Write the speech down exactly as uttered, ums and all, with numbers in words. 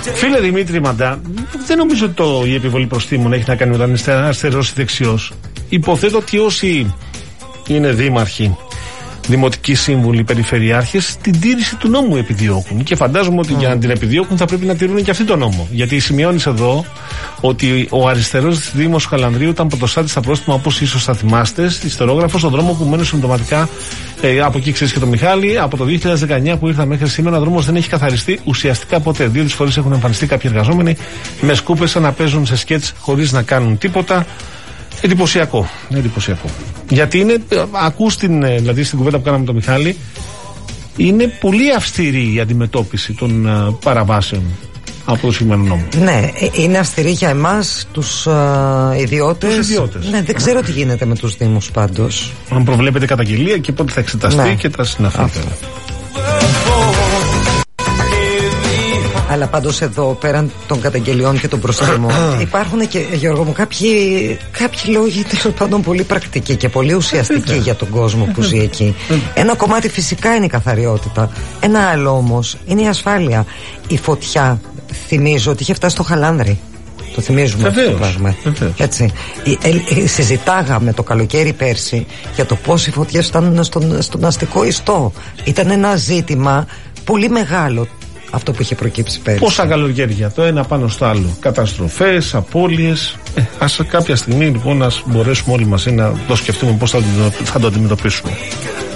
Φίλε Δημήτρη Μαντά, δεν νομίζω ότι το, η επιβολή προστίμων έχει να κάνει όταν είστε αριστερός ή δεξιός. Υποθέτω ότι όσοι είναι δήμαρχοι, δημοτικοί σύμβουλοι, περιφερειάρχες, την τήρηση του νόμου επιδιώκουν. Και φαντάζομαι ότι mm. για να την επιδιώκουν θα πρέπει να τηρούν και αυτοί τον νόμο. Γιατί σημειώνεις εδώ ότι ο αριστερός της Δήμος Χαλανδρίου ήταν πρωτοστάτης στα πρόστιμα, όπως ίσως θα θυμάστε, ιστορόγραφο στον δρόμο που μένει συμπτωματικά ε, από εκεί, ξέρεις και το Μιχάλη, από το δύο χιλιάδες δεκαεννιά που ήρθα μέχρι σήμερα. Ο δρόμος δεν έχει καθαριστεί ουσιαστικά ποτέ. Δύο-τρεις φορές έχουν εμφανιστεί κάποιοι εργαζόμενοι με σκούπες σαν να παίζουν σε σκέτς χωρίς να κάνουν τίποτα. Εντυπωσιακό. Εντυπωσιακό. Γιατί είναι, ακούς την, δηλαδή στην κουβέντα που κάναμε με τον Μιχάλη, είναι πολύ αυστηρή η αντιμετώπιση των uh, παραβάσεων από το συγκεκριμένο νόμο. Ναι, είναι αυστηρή για εμάς τους uh, ιδιώτες. Τους ιδιώτες. Ναι, δεν ξέρω τι γίνεται με τους δήμους πάντως. Αν προβλέπετε καταγγελία και πότε θα εξεταστεί, ναι, και τα συναφή. Αλλά πάντως εδώ, πέραν των καταγγελιών και των προστήμων, υπάρχουν και, Γιώργο μου, κάποιοι, κάποιοι λόγοι τέλος πάντων πολύ πρακτικοί και πολύ ουσιαστικοί για τον κόσμο που ζει εκεί. Ένα κομμάτι φυσικά είναι η καθαριότητα. Ένα άλλο όμως είναι η ασφάλεια. Η φωτιά, θυμίζω ότι είχε φτάσει στο Χαλάνδρι. Το θυμίζουμε αυτό το πράγμα. Έτσι. Ε, ε, συζητάγαμε το καλοκαίρι πέρσι για το πώς οι φωτιές φτάνουν στον, στον αστικό ιστό. Ήταν ένα ζήτημα πολύ μεγάλο. Αυτό που είχε προκύψει πέρυσι. Πόσα καλοκαίρια, το ένα πάνω στο άλλο. Καταστροφές, απώλειες. Ε, ας κάποια στιγμή λοιπόν να μπορέσουμε όλοι μαζί να το σκεφτούμε πώς θα, θα το αντιμετωπίσουμε.